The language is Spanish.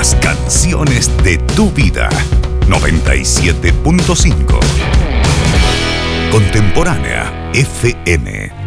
Las canciones de tu vida. 97.5. Contemporánea FM.